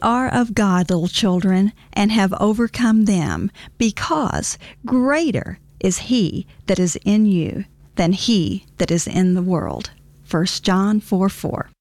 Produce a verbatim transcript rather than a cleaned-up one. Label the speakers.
Speaker 1: are of God, little children, and have overcome them, because greater is he that is in you than he that is in the world. First John four four.